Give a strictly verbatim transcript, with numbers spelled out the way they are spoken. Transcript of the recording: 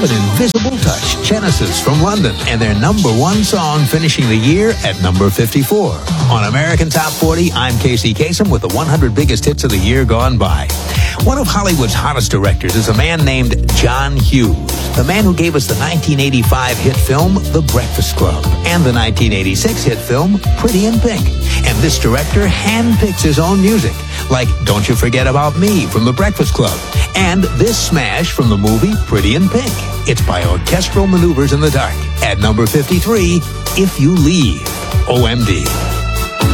have an invisible touch, Genesis from London, and their number one song finishing the year at number fifty-four. On American Top forty, I'm Casey Kasem with the one hundred biggest hits of the year gone by. One of Hollywood's hottest directors is a man named John Hughes, the man who gave us the nineteen eighty-five hit film The Breakfast Club and the nineteen eighty-six hit film Pretty in Pink. And this director handpicks his own music, like Don't You Forget About Me from The Breakfast Club and this smash from the movie Pretty in Pink. It's by Orchestral Maneuvers in the Dark. At number fifty-three, If You Leave, O M D.